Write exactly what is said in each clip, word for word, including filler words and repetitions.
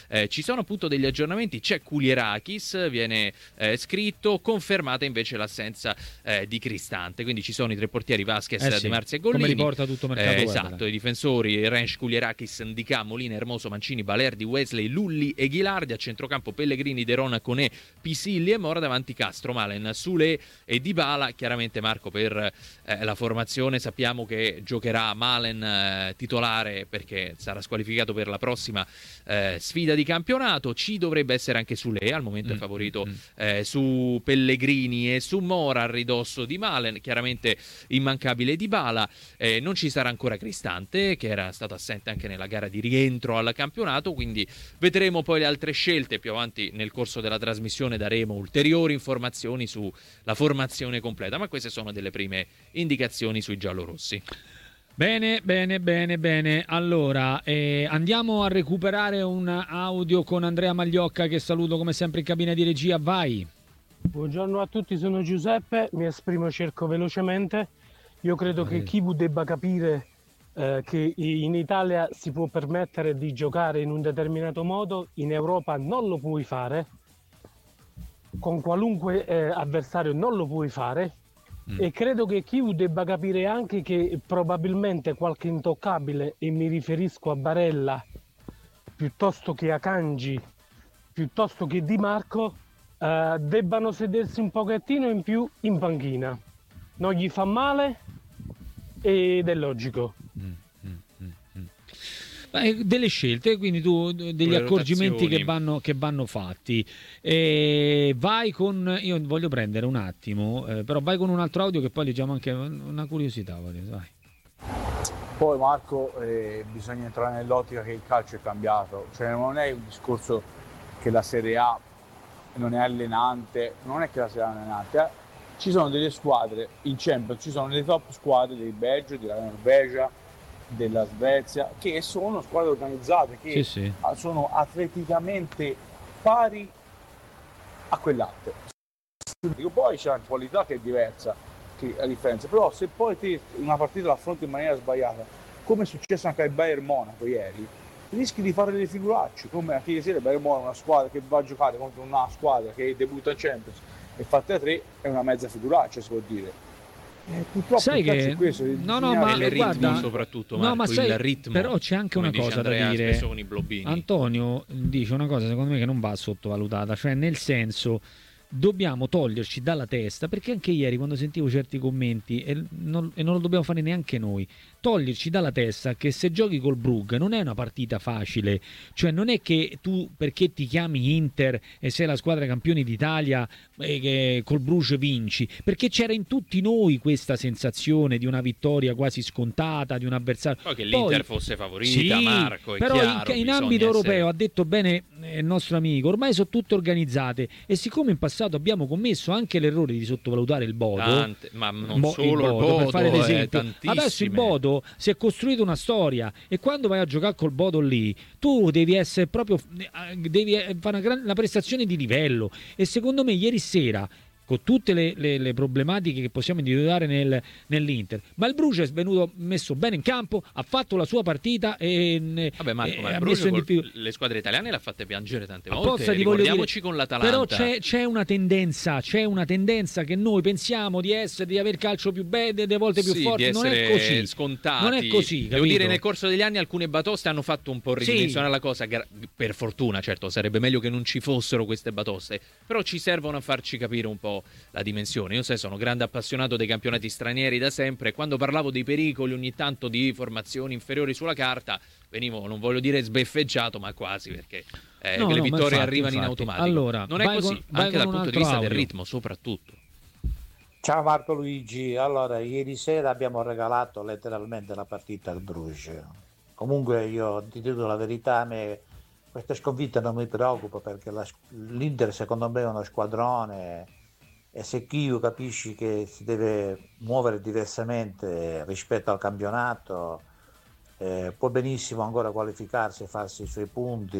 Eh, ci sono appunto degli aggiornamenti, c'è Kulierakis, viene eh, scritto, confermata invece l'assenza eh, di Cristante, quindi ci sono i tre portieri Vasquez, eh sì, De Marzi e Gollini. come riporta tutto mercato eh, web, esatto, dai. i difensori Rensch, Kulierakis, Ndicà, Molina, Hermoso, Mancini, Balerdi, Wesley, Lulli e Ghilardi, a centrocampo Pellegrini, De Rona, Conè, Pisilli e Mora, davanti Castro, Malen, Sule e Dybala. Chiaramente Marco, per eh, la formazione sappiamo che giocherà Malen eh, titolare perché sarà squalificato per la prossima eh, sfida di campionato. Ci dovrebbe essere anche Sule, al momento è favorito mm, mm. Eh, su Pellegrini e su Mora, a ridosso di Malen, chiaramente immancabile Dybala. Eh, non ci sarà ancora Cristante, che era stato assente anche nella gara di rientro al campionato, quindi vedremo poi le altre scelte. Più avanti nel corso della trasmissione daremo ulteriori informazioni sulla formazione completa, ma queste sono delle prime indicazioni sui giallorossi. Bene, bene, bene, bene. Allora, eh, andiamo a recuperare un audio con Andrea Magliocca, che saluto come sempre in cabina di regia. Vai. Buongiorno a tutti, sono Giuseppe, mi esprimo cerco velocemente. Io credo che Kivu debba capire eh, che in Italia si può permettere di giocare in un determinato modo, in Europa non lo puoi fare, con qualunque eh, avversario non lo puoi fare. Mm. E credo che Kivu debba capire anche che probabilmente qualche intoccabile, e mi riferisco a Barella piuttosto che a Kanji, piuttosto che Di Marco, eh, debbano sedersi un pochettino in più in panchina. Non gli fa male ed è logico. Mm. Delle scelte, quindi tu degli accorgimenti che vanno, che vanno fatti. E vai con, io voglio prendere un attimo, eh, però vai con un altro audio che poi leggiamo anche una curiosità. Vai. Poi Marco, eh, bisogna entrare nell'ottica che il calcio è cambiato, cioè non è un discorso che la Serie A non è allenante, non è che la Serie A non è allenante, eh. Ci sono delle squadre in Champions, ci sono le top squadre del Belgio, della Norvegia, della Svezia, che sono squadre organizzate, che sì, sì. sono atleticamente pari a quell'altre. Poi c'è una qualità che è diversa, che a differenza, però se poi te una partita l'affronti in maniera sbagliata, come è successo anche al Bayern Monaco ieri, rischi di fare delle figuracce, come anche ieri sera il Bayern Monaco, una squadra che va a giocare contro una squadra che debutta in Champions e fatte a tre, è una mezza figuraccia, si può dire. Eh, purtroppo sai che questo, no no ma il guarda, ritmo soprattutto Marco, no, ma sai, il ritmo, però c'è anche una cosa Andrea, da dire. Antonio dice una cosa secondo me che non va sottovalutata, cioè nel senso dobbiamo toglierci dalla testa, perché anche ieri quando sentivo certi commenti e non, e non lo dobbiamo fare neanche noi, toglierci dalla testa che se giochi col Brugge non è una partita facile, cioè non è che tu perché ti chiami Inter e sei la squadra campioni d'Italia e che col Bruges vinci, perché c'era in tutti noi questa sensazione di una vittoria quasi scontata, di un avversario, poi che l'Inter poi, fosse favorita, sì, Marco, è però chiaro, in, in ambito essere... europeo ha detto bene il nostro amico, ormai sono tutte organizzate e siccome in passato abbiamo commesso anche l'errore di sottovalutare il Bodo, Tante, ma non Bo- solo il Bodo, il Bodo, per fare l'esempio, eh, adesso il Bodo si è costruito una storia e quando vai a giocare col Bodo lì tu devi essere proprio devi fare una, gran, una prestazione di livello e secondo me ieri sera con tutte le, le, le problematiche che possiamo individuare nel, nell'Inter, ma il Bruges è venuto messo bene in campo, ha fatto la sua partita e, vabbè Marco, e ma ha messo in difficoltà. Le squadre italiane l'ha fatte piangere tante Apposta volte, ricordiamoci con l'Atalanta. Però c'è, c'è una tendenza, c'è una tendenza che noi pensiamo di essere, di aver calcio più bello, delle volte più sì, forte, non è così. Scontati. Non è così, capito? Devo dire, nel corso degli anni alcune batoste hanno fatto un po' ridimensionare sì. la cosa, per fortuna, certo, sarebbe meglio che non ci fossero queste batoste, però ci servono a farci capire un po' la dimensione. Io sai, sono grande appassionato dei campionati stranieri da sempre, quando parlavo dei pericoli ogni tanto di formazioni inferiori sulla carta venivo, non voglio dire sbeffeggiato, ma quasi, perché eh, no, che le no, vittorie infatti, arrivano infatti. in automatico. Allora, non è così, con, anche dal punto di vista audio. del ritmo soprattutto. Ciao Marco Luigi, allora ieri sera abbiamo regalato letteralmente la partita al Bruges. Comunque io ti dico la verità, a me questa sconfitta non mi preoccupa perché la, l'Inter secondo me è uno squadrone e se Chiu capisci che si deve muovere diversamente rispetto al campionato eh, può benissimo ancora qualificarsi e farsi i suoi punti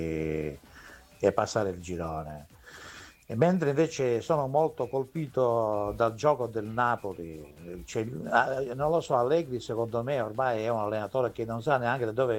e passare il girone. E mentre invece sono molto colpito dal gioco del Napoli, cioè, non lo so, Allegri secondo me ormai è un allenatore che non sa neanche da dove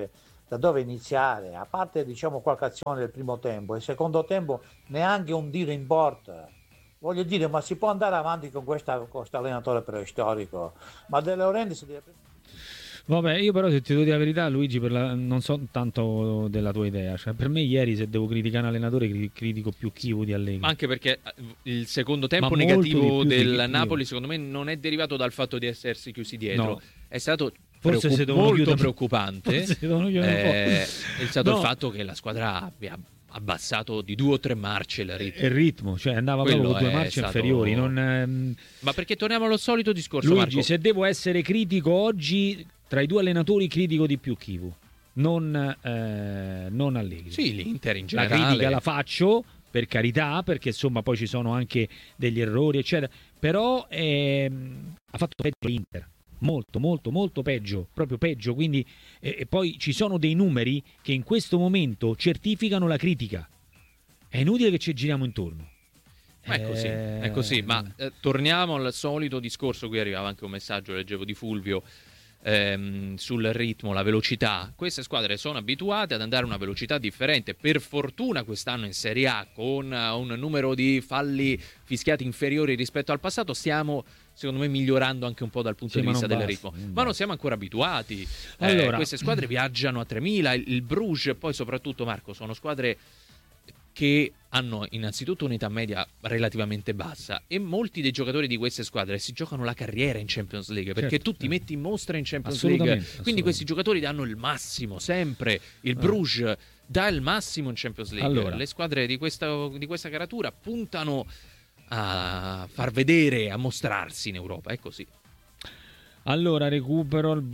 da dove iniziare, a parte diciamo qualche azione del primo tempo, e secondo tempo neanche un tiro in porta. Voglio dire, ma si può andare avanti con questo allenatore preistorico? Ma De Laurentiis si deve... Vabbè, io però se ti devo dire la verità, Luigi, per la, non so tanto della tua idea. Cioè, per me ieri se devo criticare un allenatore cri- critico più Chivu di Allegri. Ma anche perché il secondo tempo Ma negativo di del Napoli secondo me non è derivato dal fatto di essersi chiusi dietro. No. È stato forse preoccup- se molto chiudere... preoccupante. Forse eh, è stato no. il fatto che la squadra abbia abbassato di due o tre marce il ritmo. Il ritmo, cioè andava Quello proprio con due marce stato... inferiori. Non, ehm... Ma perché torniamo allo solito discorso, Luigi, Marco. se devo essere critico oggi, tra i due allenatori critico di più Chivu, non, eh, non Allegri. Sì, l'Inter in generale. La critica la faccio, per carità, perché insomma poi ci sono anche degli errori, eccetera. Però ehm, ha fatto peggio l'Inter. Molto, molto, molto peggio, proprio peggio. Quindi, eh, e poi ci sono dei numeri che in questo momento certificano la critica. È inutile che ci giriamo intorno. Ma è così, eh... è così. Ma eh, torniamo al solito discorso. Qui arrivava anche un messaggio, leggevo di Fulvio, ehm, sul ritmo, la velocità. Queste squadre sono abituate ad andare a una velocità differente. Per fortuna quest'anno in Serie A, con uh, un numero di falli fischiati inferiori rispetto al passato, stiamo secondo me migliorando anche un po' dal punto sì, di vista del basta, ritmo, non ma non siamo ancora abituati. Allora, eh, queste squadre viaggiano a tremila, il, il Bruges poi soprattutto, Marco, sono squadre che hanno innanzitutto un'età media relativamente bassa e molti dei giocatori di queste squadre si giocano la carriera in Champions League, perché certo, tu ti metti in mostra in Champions assolutamente, League, quindi assolutamente. questi giocatori danno il massimo sempre. Il Bruges dà il massimo in Champions League. Allora. Le squadre di questa, di questa caratura puntano a far vedere, a mostrarsi in Europa, è così. Allora, recupero al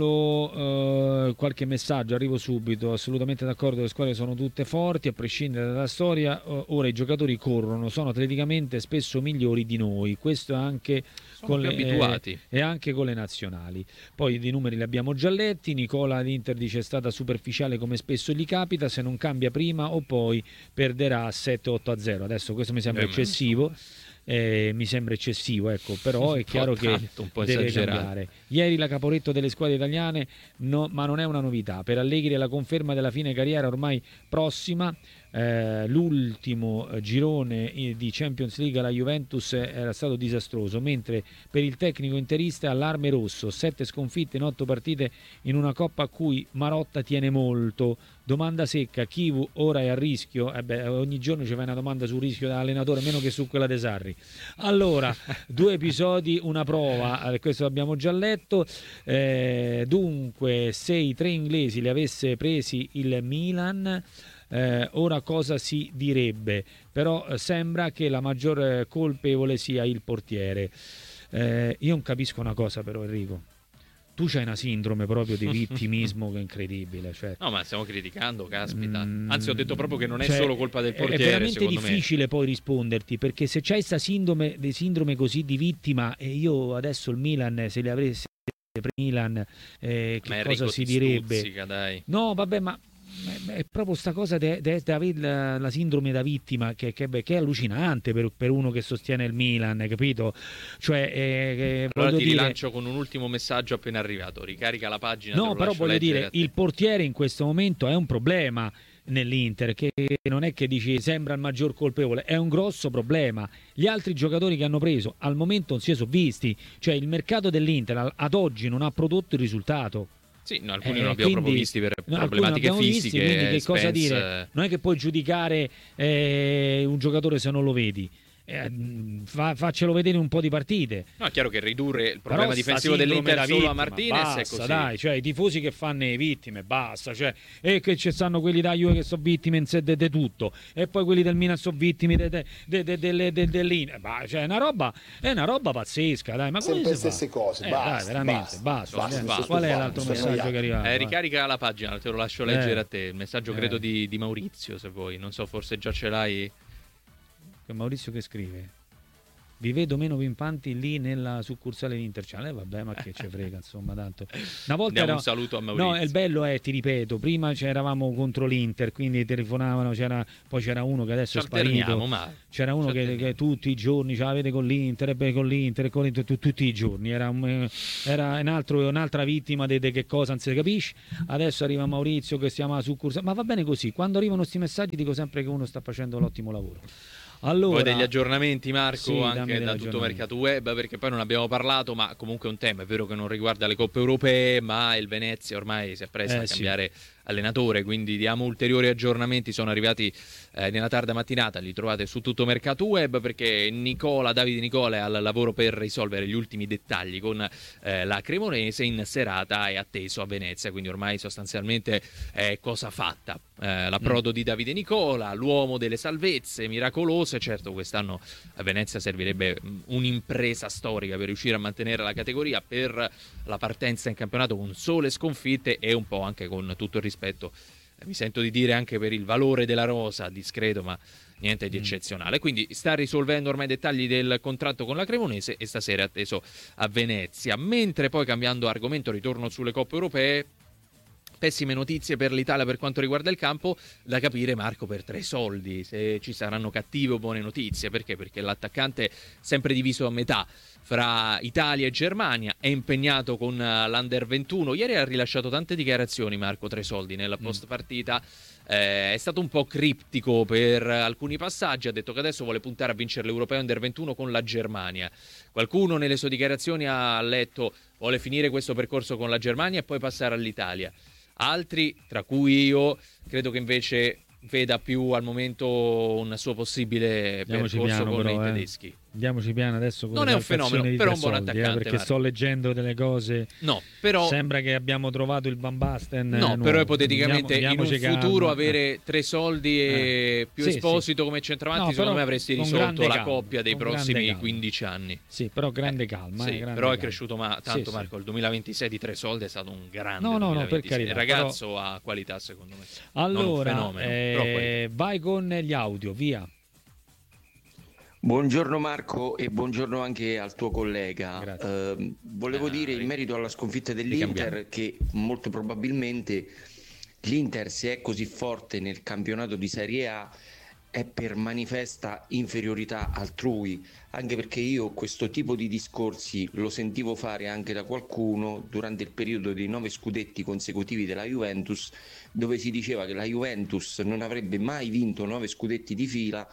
volo eh, qualche messaggio, arrivo subito. Assolutamente d'accordo, le squadre sono tutte forti, a prescindere dalla storia. Eh, ora i giocatori corrono, sono atleticamente spesso migliori di noi. Questo anche Sono con più le, abituati. eh, e anche con le nazionali. Poi di numeri li abbiamo già letti. Nicola l'Inter dice è stata superficiale come spesso gli capita, se non cambia prima o poi perderà sette otto a zero. Adesso questo mi sembra Eh, eccessivo. Eh, mi sembra eccessivo, ecco, però è chiaro che tanto, un po' deve esagerato. cambiare. Ieri la Caporetto delle squadre italiane, no, ma non è una novità. Per Allegri è la conferma della fine carriera ormai prossima. Eh, l'ultimo girone di Champions League alla Juventus era stato disastroso, mentre per il tecnico interista allarme rosso, sette sconfitte in otto partite in una coppa a cui Marotta tiene molto. Domanda secca, Chivu ora è a rischio? Eh beh, ogni giorno ci fa una domanda sul rischio dell'allenatore, meno che su quella De Sarri. Allora, due episodi, una prova, eh, questo l'abbiamo già letto. Eh, dunque, se i tre inglesi li avesse presi il Milan, eh, ora cosa si direbbe? Però eh, sembra che la maggior eh, colpevole sia il portiere. Eh, io non capisco una cosa però, Enrico. Tu c'hai una sindrome proprio di vittimismo che è incredibile. Cioè, no, ma stiamo criticando, caspita. Mm, Anzi, ho detto proprio che non è cioè, solo colpa del portiere. È veramente secondo difficile me. poi risponderti, perché se c'hai questa sindrome, di sindrome così di vittima, e io adesso il Milan, se li avessi per Milan, eh, che Ma cosa Enrico si ti direbbe? stuzzica, dai. No, vabbè, ma è proprio sta cosa di avere la, la sindrome da vittima che, che, che è allucinante per, per uno che sostiene il Milan, capito? Cioè, eh, allora ti dire... rilancio con un ultimo messaggio appena arrivato. Ricarica la pagina. No, però voglio dire, il portiere in questo momento è un problema nell'Inter, che non è che dici sembra il maggior colpevole, è un grosso problema. Gli altri giocatori che hanno preso al momento non si sono visti, cioè il mercato dell'Inter ad oggi non ha prodotto il risultato. Sì, no, alcuni Eh, non abbiamo quindi, proprio visti per no, problematiche alcuni non abbiamo fisiche. visti, quindi che cosa Spence... dire? Non è che puoi giudicare eh, un giocatore se non lo vedi. Eh, fa, faccelo vedere un po' di partite. No, è chiaro che ridurre il problema Però difensivo sta sindrome dell'Inter da solo vittima, a Martinez basta, è così. dai, cioè i tifosi che fanno le vittime, basta, cioè, e che ci stanno quelli da Juve che sono vittime in sé di tutto, e poi quelli del Milan sono vittime de, de, de, de, de, dell'Inter, cioè è una roba, è una roba pazzesca, dai, ma sempre le stesse fa? cose, eh, basta, dai, veramente, basta, basta, basta, eh. basta, Qual è basta, l'altro basta, messaggio basta. che è arrivato? Eh, ricarica la pagina, te lo lascio leggere Eh. a te. Il messaggio Eh. credo di, di Maurizio, se vuoi. Non so, forse già ce l'hai. Che Maurizio che scrive? vi vedo meno pimpanti lì nella succursale di Inter. Cioè, eh, vabbè, ma che ce frega, insomma, tanto. Una volta Diamo era... un saluto a Maurizio. No, il bello è, ti ripeto, prima c'eravamo contro l'Inter, quindi telefonavano, c'era... poi c'era uno che adesso è sparito. Ma... C'era uno che, che tutti i giorni ce l'avete con l'Inter, e beh, con l'Inter, e con l'Inter, tu, tutti i giorni. Era, un, era un altro, un'altra vittima di che cosa non si capisce. Adesso arriva Maurizio che si chiama succursale, ma va bene così. Quando arrivano questi messaggi dico sempre che uno sta facendo l'ottimo lavoro. Allora, poi degli aggiornamenti, Marco, sì, anche da tutto mercato web, perché poi non abbiamo parlato, ma comunque è un tema, è vero che non riguarda le coppe europee, ma il Venezia ormai si è preso eh, a cambiare sì. allenatore, quindi diamo ulteriori aggiornamenti, sono arrivati eh, nella tarda mattinata, li trovate su tutto mercato web, perché Nicola, Davide Nicola è al lavoro per risolvere gli ultimi dettagli con eh, la Cremonese, in serata è atteso a Venezia, quindi ormai sostanzialmente è cosa fatta. Eh, l'approdo mm. di Davide Nicola, l'uomo delle salvezze miracolose. Certo, quest'anno a Venezia servirebbe un'impresa storica per riuscire a mantenere la categoria, per la partenza in campionato con sole sconfitte e un po' anche con tutto il rispetto, mi sento di dire, anche per il valore della rosa, discreto ma niente di eccezionale. Quindi sta risolvendo ormai i dettagli del contratto con la Cremonese e stasera è atteso a Venezia. Mentre poi, cambiando argomento, ritorno sulle coppe europee. Pessime notizie per l'Italia per quanto riguarda il campo, da capire, Marco, per tre soldi, se ci saranno cattive o buone notizie. Perché? Perché l'attaccante, sempre diviso a metà fra Italia e Germania, è impegnato con l'Under ventuno. Ieri ha rilasciato tante dichiarazioni, Marco Tresoldi, nella post partita. Eh, è stato un po' criptico per alcuni passaggi, ha detto che adesso vuole puntare a vincere l'Europeo Under ventuno con la Germania. Qualcuno nelle sue dichiarazioni ha letto vuole finire questo percorso con la Germania e poi passare all'Italia. Altri, tra cui io, credo che invece veda più al momento un suo possibile Andiamoci percorso piano, con però, i eh. tedeschi. Andiamoci piano adesso con non è un fenomeno, però un buon soldi, attaccante, eh, perché Marco. sto leggendo delle cose. No, però sembra che abbiamo trovato il Van Basten. No, nuovo. però ipoteticamente Andiamo, in un calma. futuro avere tre soldi e eh. più sì, Esposito sì. come centravanti, No, secondo me avresti risolto la calma, coppia dei prossimi calma. quindici anni. Sì, però grande calma. Sì, eh, grande però calma. è cresciuto ma tanto, sì, Marco. Sì. Il duemilaventisei di tre soldi è stato un grande no, no, no, per duemilaventisei. carità, Il ragazzo però... ha qualità, secondo me. Allora, non un fenomeno, eh, vai con gli audio, via. Buongiorno Marco e buongiorno anche al tuo collega. Eh, volevo ah, dire in merito alla sconfitta dell'Inter che molto probabilmente l'Inter, se è così forte nel campionato di Serie A, è per manifesta inferiorità altrui, anche perché io questo tipo di discorsi lo sentivo fare anche da qualcuno durante il periodo dei nove scudetti consecutivi della Juventus, dove si diceva che la Juventus non avrebbe mai vinto nove scudetti di fila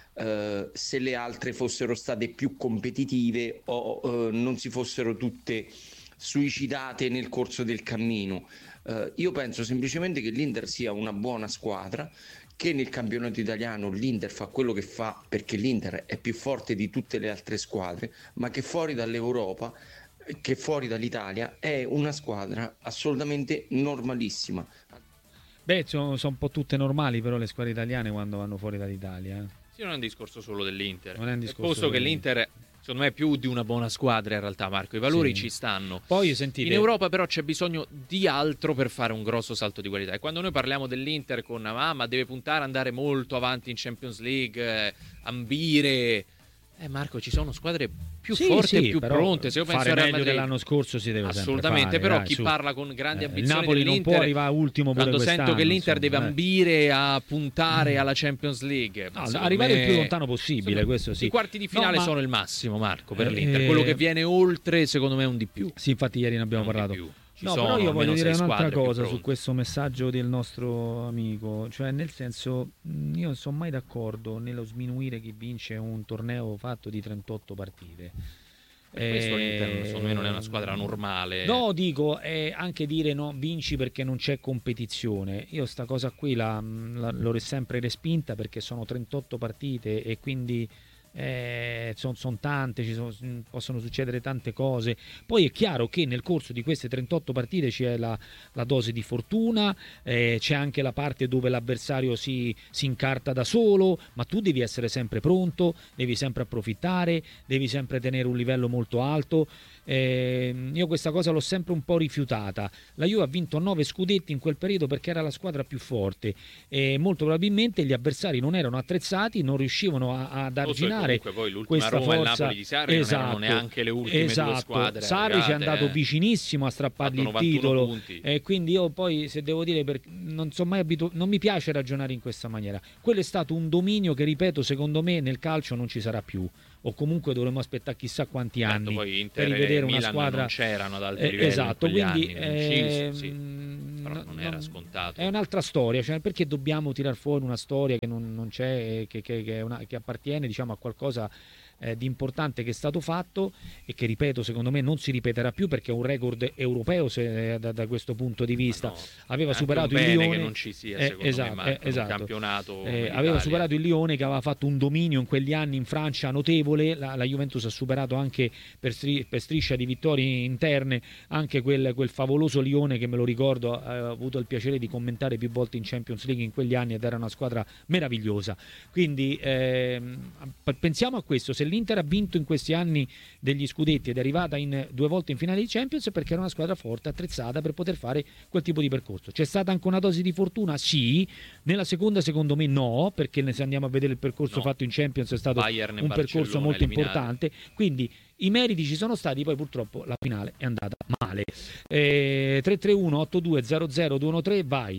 Uh, se le altre fossero state più competitive o uh, non si fossero tutte suicidate nel corso del cammino. Uh, io penso semplicemente che l'Inter sia una buona squadra, che nel campionato italiano l'Inter fa quello che fa perché l'Inter è più forte di tutte le altre squadre, ma che fuori dall'Europa, che fuori dall'Italia è una squadra assolutamente normalissima. Beh, sono, sono un po' tutte normali però le squadre italiane quando vanno fuori dall'Italia, eh. Sì, non è un discorso solo dell'Inter. Non è un discorso posto che del... l'Inter, secondo me, è più di una buona squadra in realtà, Marco. I valori sì. ci stanno. Poi sentite... In Europa però c'è bisogno di altro per fare un grosso salto di qualità. E quando noi parliamo dell'Inter con ah, ma deve puntare ad andare molto avanti in Champions League, eh, ambire... Eh Marco, ci sono squadre più sì, forti sì, e più però pronte. Se io penso fare a Real meglio Madrid, dell'anno scorso si deve assolutamente, sempre fare, però dai, chi su. parla con grandi eh, ambizioni il Napoli dell'Inter, non può arrivare ultimo pure quando sento che l'Inter insomma, deve ambire a puntare alla Champions League, no, no, arrivare me... il più lontano possibile, insomma, questo sì. I quarti di finale no, ma... sono il massimo, Marco, per eh, l'Inter. Quello che viene oltre, secondo me, è un di più. Sì, infatti ieri ne abbiamo un parlato. Ci No, sono però io voglio dire un'altra cosa su pronte. questo messaggio del nostro amico, cioè nel senso io non sono mai d'accordo nello sminuire chi vince un torneo fatto di trentotto partite. Per questo l'Inter secondo me non è una squadra normale. No, dico è anche dire no, vinci perché non c'è competizione. Io sta cosa qui la, la, l'ho sempre respinta perché sono trentotto partite e quindi Eh, sono son tante, ci sono, possono succedere tante cose. Poi è chiaro che nel corso di queste trentotto partite c'è la, la dose di fortuna, eh, c'è anche la parte dove l'avversario si, si incarta da solo, ma tu devi essere sempre pronto, devi sempre approfittare, devi sempre tenere un livello molto alto. Eh, io questa cosa l'ho sempre un po' rifiutata. La Juve ha vinto nove scudetti in quel periodo perché era la squadra più forte e molto probabilmente gli avversari non erano attrezzati, non riuscivano a, ad arginare dimostrare poi l'ultima questa Roma e il forza. Napoli di Sarri Esatto, non erano neanche le ultime esatto. due squadre Sarri ci è arrivate, andato eh. vicinissimo a strappargli il titolo punti. e quindi io poi, se devo dire, per, non so mai abitu- non mi piace ragionare in questa maniera. Quello è stato un dominio che, ripeto, secondo me nel calcio non ci sarà più, o comunque dovremo aspettare chissà quanti Certo, anni poi Inter per rivedere e una Milan squadra. non c'erano ad alto Eh, livello esatto, in quegli quindi anni, eh, ehm, sì, però non era scontato. È un'altra storia, cioè perché dobbiamo tirar fuori una storia che non, non c'è, che, che, che, è una, che appartiene, diciamo, a qualcosa eh, di importante che è stato fatto e che, ripeto, secondo me non si ripeterà più, perché è un record europeo, se, da, da questo punto di vista. No, aveva anche superato un il bene Lione, che non ci sia, eh, secondo esatto, me, Marco, eh, esatto. un campionato eh, in aveva Italia. superato il Lione, che aveva fatto un dominio in quegli anni in Francia notevole. La, la Juventus ha superato anche per, stri- per striscia di vittorie interne anche quel, quel favoloso Lione, che me lo ricordo, ho avuto il piacere di commentare più volte in Champions League in quegli anni, ed era una squadra meravigliosa. Quindi ehm, pensiamo a questo: se l'Inter ha vinto in questi anni degli scudetti ed è arrivata in due volte in finale di Champions, è perché era una squadra forte, attrezzata per poter fare quel tipo di percorso. C'è stata anche una dose di fortuna? Sì. Nella seconda, secondo me, no, perché se andiamo a vedere il percorso No. fatto in Champions è stato Bayern e un percorso Barcellona molto eliminati. importante. Quindi i meriti ci sono stati, poi purtroppo la finale è andata male. eh, tre tre uno otto due zero zero due uno tre, vai.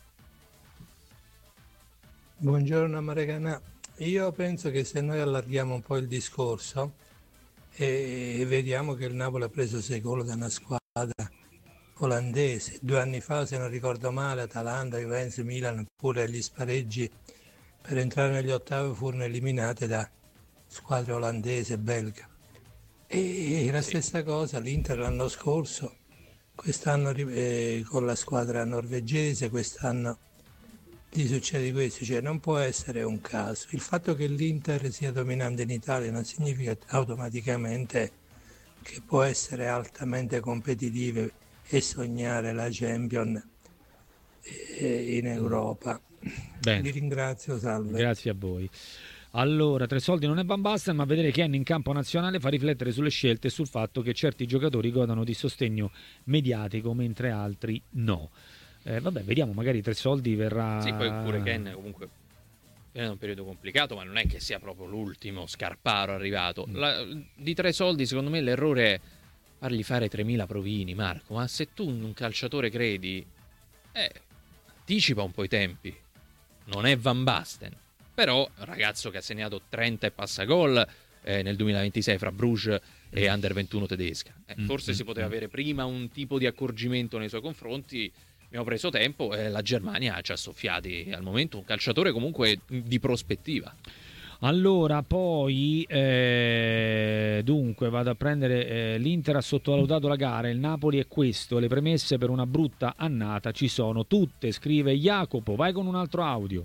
Buongiorno Maregana, io penso che se noi allarghiamo un po' il discorso e vediamo che il Napoli ha preso sei gol da una squadra olandese, due anni fa, se non ricordo male, Atalanta, Juventus, Milan, pure gli spareggi per entrare negli ottavi furono eliminate da squadre olandese e belga. E la stessa cosa l'Inter l'anno scorso, quest'anno eh, con la squadra norvegese, quest'anno gli succede questo, cioè non può essere un caso. Il fatto che l'Inter sia dominante in Italia non significa automaticamente che può essere altamente competitiva e sognare la Champions in Europa. Bene. Vi ringrazio, salve. Grazie a voi. Allora, tre soldi non è Van Basten, ma vedere Ken in campo nazionale fa riflettere sulle scelte e sul fatto che certi giocatori godano di sostegno mediatico mentre altri no. Eh, vabbè, vediamo, magari tre soldi verrà. Sì, poi pure Ken comunque è un periodo complicato, ma non è che sia proprio l'ultimo Scarparo arrivato. La, di tre soldi, secondo me, l'errore è fargli fare tremila provini, Marco. Ma se tu in un calciatore credi, eh, anticipa un po' i tempi. Non è Van Basten, però un ragazzo che ha segnato trenta e passa gol eh, nel duemilaventisei fra Bruges e Under ventuno tedesca. Eh, forse si poteva avere prima un tipo di accorgimento nei suoi confronti. Abbiamo preso tempo e la Germania ci ha soffiati al momento un calciatore comunque di prospettiva. Allora, poi eh, dunque vado a prendere eh, l'Inter ha sottovalutato la gara, il Napoli è questo, le premesse per una brutta annata ci sono tutte, scrive Jacopo. Vai con un altro audio.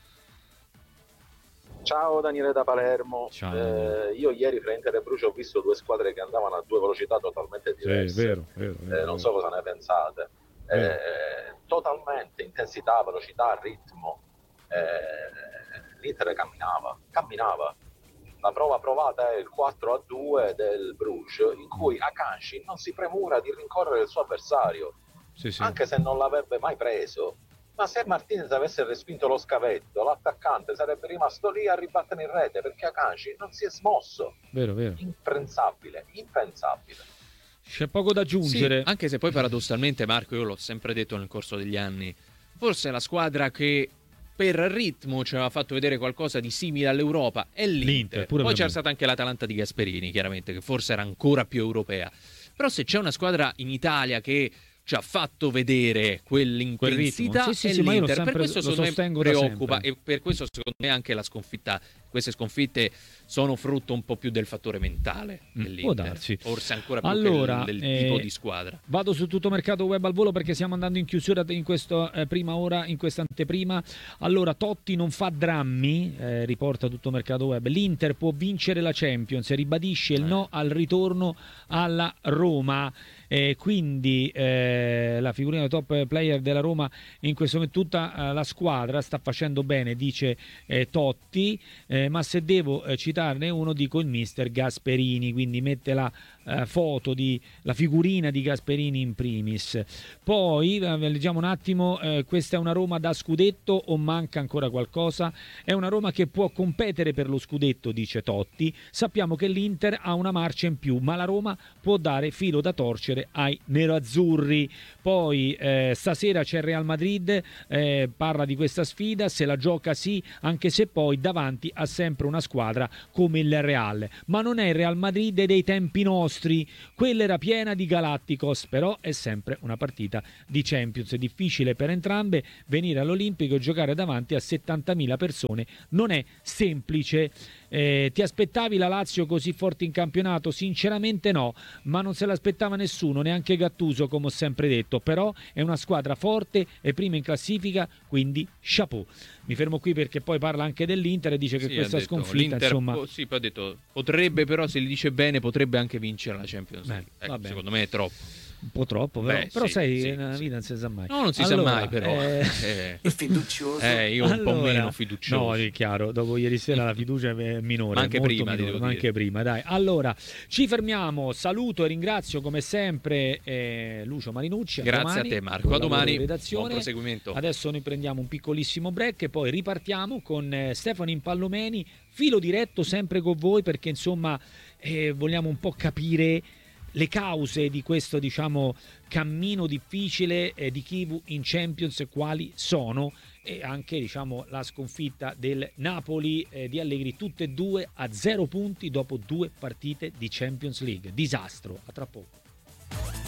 Ciao Daniele da Palermo. Ciao. Eh, io ieri fra Inter e Bruce ho visto due squadre che andavano a due velocità totalmente diverse. Sì, vero, vero, vero, eh, non so cosa ne pensate. Eh, totalmente intensità, velocità, ritmo. Eh, L'Inter camminava, camminava. La prova provata è il quattro a due del Bruges, in cui Akanji non si premura di rincorrere il suo avversario, sì, sì. anche se non l'avrebbe mai preso. Ma se Martinez avesse respinto lo scavetto, l'attaccante sarebbe rimasto lì a ribattere in rete, perché Akanji non si è smosso. Vero, vero. Impensabile, impensabile. C'è poco da aggiungere. Sì, anche se poi paradossalmente, Marco, io l'ho sempre detto nel corso degli anni, forse la squadra che per ritmo ci aveva fatto vedere qualcosa di simile all'Europa è l'Inter. L'Inter, pure poi per c'era me. stata anche l'Atalanta di Gasperini, chiaramente, che forse era ancora più europea. Però se c'è una squadra in Italia che ci ha fatto vedere quell'intensità, Quel ritmo. Sì, sì, è sì, ma io l'ho l'Inter. sempre- Per questo lo secondo me sostengo da preoccupa, sempre. e per questo secondo me anche la sconfitta, queste sconfitte sono frutto un po' più del fattore mentale dell'Inter. può darsi. Forse ancora più Allora, che del, del eh, tipo di squadra. Vado su tutto mercato web al volo perché stiamo andando in chiusura in questa eh, prima ora, in questa anteprima. Allora, Totti non fa drammi, eh, riporta tutto mercato web. L'Inter può vincere la Champions, ribadisce il no al ritorno alla Roma. Eh, quindi eh, la figurina top player della Roma in questo momento, tutta eh, la squadra sta facendo bene, dice eh, Totti. Eh, eh, ma se devo eh, citarne uno dico il mister Gasperini, quindi mette la eh, foto di la figurina di Gasperini in primis. Poi eh, leggiamo un attimo, eh, questa è una Roma da scudetto o manca ancora qualcosa? È una Roma che può competere per lo scudetto, dice Totti. Sappiamo che l'Inter ha una marcia in più, ma la Roma può dare filo da torcere ai nerazzurri. Poi eh, stasera c'è il Real Madrid, eh, parla di questa sfida, se la gioca sì, anche se poi davanti ha sempre una squadra come il Real, ma non è il Real Madrid dei tempi nostri, quella era piena di Galacticos, però è sempre una partita di Champions, è difficile per entrambe, venire all'Olimpico e giocare davanti a settantamila persone non è semplice. Eh, ti aspettavi la Lazio così forte in campionato? Sinceramente no, ma non se l'aspettava nessuno, neanche Gattuso, come ho sempre detto, però è una squadra forte, è prima in classifica, quindi chapeau. Mi fermo qui perché poi parla anche dell'Inter e dice che sì, questa detto, sconfitta insomma po- sì, poi ha detto potrebbe, però se li dice bene potrebbe anche vincere la Champions League. Beh, ecco, secondo me è troppo. un po' troppo, però, Beh, però sì, sai, sì, nella sì. vita non si sa mai. No, non si allora, sa mai, però. Eh... Eh, è fiducioso. Eh, io un allora, po' meno fiducioso. No, è chiaro, dopo ieri sera la fiducia è minore. Ma anche molto prima, minore, devo ma dire. anche prima, dai. Allora, ci fermiamo. Saluto e ringrazio come sempre eh, Lucio Marinucci. A Grazie domani, a te, Marco. con A lavoro domani. in redazione. Buon proseguimento. Adesso noi prendiamo un piccolissimo break e poi ripartiamo con eh, Stefano Impallomeni, filo diretto sempre con voi perché insomma eh, vogliamo un po' capire le cause di questo, diciamo, cammino difficile eh, di Chivu in Champions, quali sono, e anche, diciamo, la sconfitta del Napoli eh, di Allegri, tutte e due a zero punti dopo due partite di Champions League. Disastro. A tra poco.